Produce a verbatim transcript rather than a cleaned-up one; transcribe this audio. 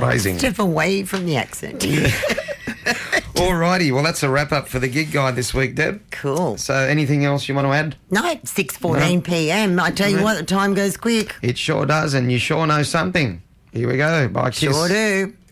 Phrasing. Step away from the accent. Alrighty, well, that's a wrap-up for the gig guide this week, Deb. Cool. So anything else you want to add? No, six fourteen p m. I tell you what, the time goes quick. It sure does, and you sure know something. Here we go. Bye, kiss. Sure do.